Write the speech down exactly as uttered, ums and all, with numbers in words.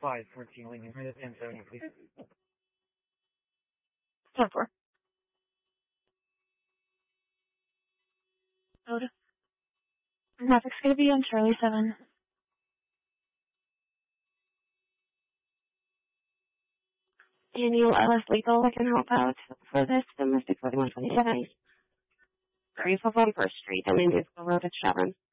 five fourteen, leaving minute ten seventy, please. ten four. Code. Traffic's going to be on Charlie seven. Daniel Ellis Legal, I can help out for this domestic forty-one twenty-seven. Three for First Street, and then Road at Chevron.